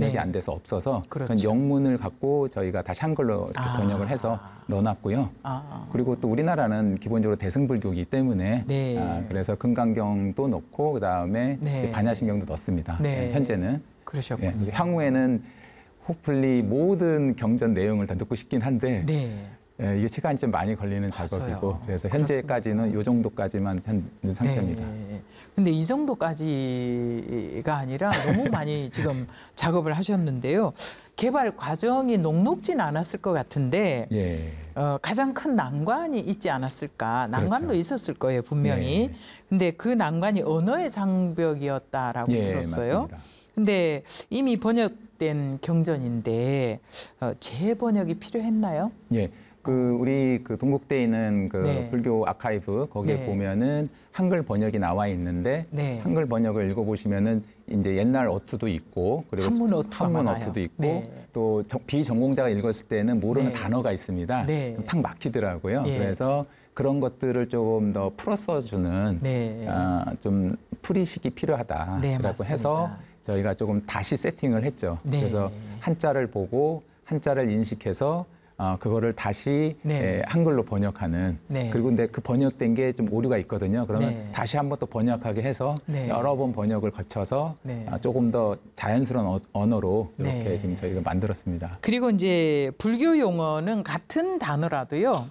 번역이 네. 안 돼서 없어서 그렇죠. 그건 영문을 갖고 저희가 다시 한글로 이렇게 번역을 해서 넣어놨고요. 그리고 또 우리나라는 기본적으로 대승불교이기 때문에 네. 그래서 금강경도 넣고 그다음에 네. 반야신경도 넣습니다. 네. 현재는. 그러셨군요. 예, 향후에는 호플리 모든 경전 내용을 다 넣고 싶긴 한데 네. 예, 이게 시간이 좀 많이 걸리는 작업이고 그래서 현재까지는 이 정도까지만 있는 상태입니다. 네. 근데 이 정도까지가 아니라 너무 많이 지금 작업을 하셨는데요. 개발 과정이 녹록진 않았을 것 같은데 예. 가장 큰 난관이 있지 않았을까. 난관도 그렇죠. 있었을 거예요, 분명히. 네. 근데 그 난관이 언어의 장벽이었다라고 예, 들었어요. 맞습니다. 근데 이미 번역된 경전인데 재번역이 필요했나요? 예. 우리 동국대에 있는 네. 불교 아카이브 거기에 네. 보면은 한글 번역이 나와 있는데 네. 한글 번역을 읽어보시면은 이제 옛날 어투도 있고 그리고 한문 어투가 많아요. 어투도 있고 네. 또 비전공자가 읽었을 때는 모르는 네. 단어가 있습니다. 네. 탁 막히더라고요. 예. 그래서 그런 것들을 조금 더 풀어써주는 네. 좀 풀이식이 필요하다라고 네, 맞습니다. 해서 저희가 조금 다시 세팅을 했죠. 네. 그래서 한자를 보고 한자를 인식해서 그거를 다시 네. 한글로 번역하는 네. 그리고 근데 그 번역된 게 좀 오류가 있거든요. 그러면 네. 다시 한번 또 번역하게 해서 네. 여러 번 번역을 거쳐서 네. 조금 더 자연스러운 언어로 이렇게 네. 지금 저희가 만들었습니다. 그리고 이제 불교 용어는 같은 단어라도요.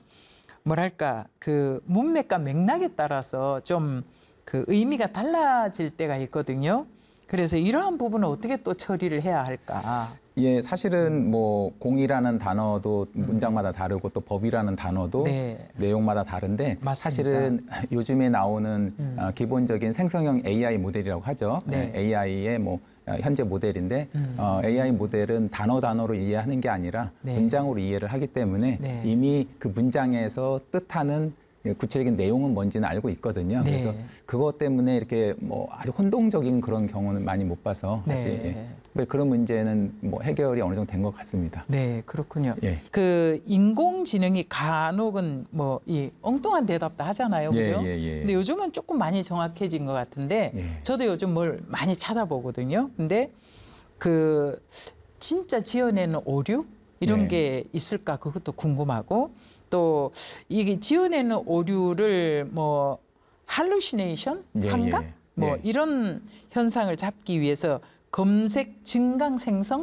뭐랄까 그 문맥과 맥락에 따라서 좀 그 의미가 달라질 때가 있거든요. 그래서 이러한 부분은 어떻게 또 처리를 해야 할까? 예, 사실은 뭐 공이라는 단어도 문장마다 다르고 또 법이라는 단어도 네. 내용마다 다른데 맞습니다. 사실은 요즘에 나오는 기본적인 생성형 AI 모델이라고 하죠. 네. AI의 뭐 현재 모델인데 AI 모델은 단어로 이해하는 게 아니라 네. 문장으로 이해를 하기 때문에 네. 이미 그 문장에서 뜻하는 구체적인 내용은 뭔지는 알고 있거든요. 네. 그래서 그것 때문에 이렇게 뭐 아주 혼동적인 그런 경우는 많이 못 봐서 사실 네. 그런 문제는 뭐 해결이 어느 정도 된 것 같습니다. 네, 그렇군요. 예. 그 인공지능이 간혹은 뭐 이 엉뚱한 대답도 하잖아요, 그죠? 근데 요즘은 조금 많이 정확해진 것 같은데 예. 저도 요즘 뭘 많이 찾아보거든요. 근데 그 진짜 지어내는 오류 이런 예. 게 있을까 그것도 궁금하고 또 이게 지어내는 오류를 뭐 할루시네이션, 예, 환각 예. 뭐 예. 이런 현상을 잡기 위해서 검색 증강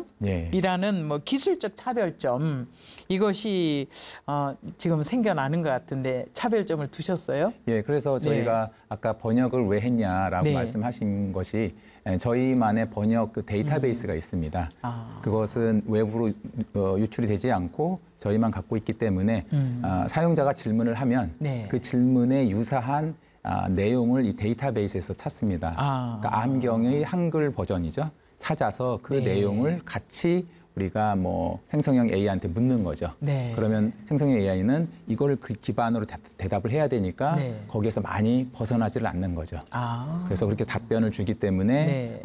생성이라는 뭐 기술적 차별점 이것이 지금 생겨나는 것 같은데 차별점을 두셨어요? 예, 그래서 저희가 아까 번역을 왜 했냐라고 네. 말씀하신 것이 저희만의 번역 그 데이터베이스가 있습니다. 그것은 외부로 유출이 되지 않고 저희만 갖고 있기 때문에 사용자가 질문을 하면 네. 그 질문에 유사한 내용을 이 데이터베이스에서 찾습니다. 그러니까 암경의 한글 버전이죠. 찾아서 그 네. 내용을 같이 우리가 뭐 생성형 AI한테 묻는 거죠. 네. 그러면 생성형 AI는 이걸 그 기반으로 대답을 해야 되니까 네. 거기에서 많이 벗어나지를 않는 거죠. 그래서 그렇게 답변을 주기 때문에 네.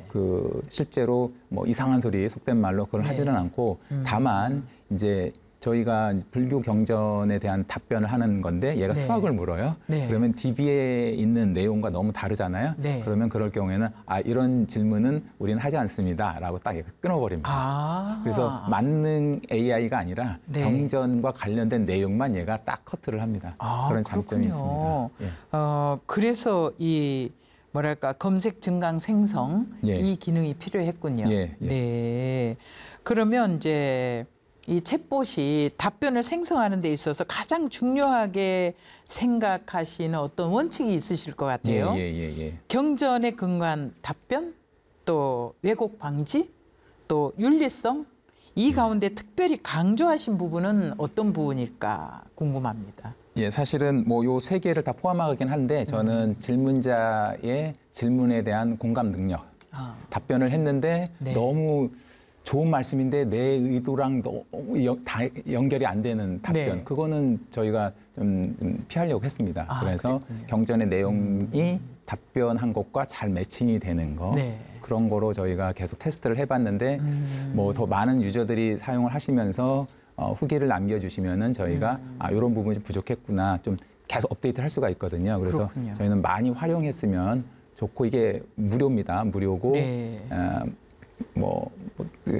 그 실제로 뭐 이상한 소리 속된 말로 그걸 네. 하지는 않고 다만 이제 저희가 불교 경전에 대한 답변을 하는 건데 얘가 네. 수학을 물어요. 네. 그러면 DB에 있는 내용과 너무 다르잖아요. 네. 그러면 그럴 경우에는 이런 질문은 우리는 하지 않습니다라고 딱 끊어버립니다. 그래서 만능 AI가 아니라 네. 경전과 관련된 내용만 얘가 딱 커트를 합니다. 그런 장점이 있습니다. 예. 그래서 이 뭐랄까 검색 증강 생성 예. 이 기능이 필요했군요. 예, 예. 네. 그러면 이제 이 챗봇이 답변을 생성하는 데 있어서 가장 중요하게 생각하시는 어떤 원칙이 있으실 것 같아요. 예. 경전에 근거한 답변, 또 왜곡 방지, 또 윤리성 이 가운데 특별히 강조하신 부분은 어떤 부분일까 궁금합니다. 예, 사실은 뭐 요 세 개를 다 포함하긴 한데 저는 질문자의 질문에 대한 공감 능력, 답변을 했는데 네. 너무 좋은 말씀인데 내 의도랑 너무 다 연결이 안 되는 답변. 네. 그거는 저희가 좀 피하려고 했습니다. 그래서 그랬군요. 경전의 내용이 답변한 것과 잘 매칭이 되는 거. 네. 그런 거로 저희가 계속 테스트를 해봤는데 뭐 더 많은 유저들이 사용을 하시면서 후기를 남겨주시면은 저희가 이런 부분이 좀 부족했구나. 좀 계속 업데이트를 할 수가 있거든요. 그래서 그렇군요. 저희는 많이 활용했으면 좋고 이게 무료입니다. 무료고 네. 뭐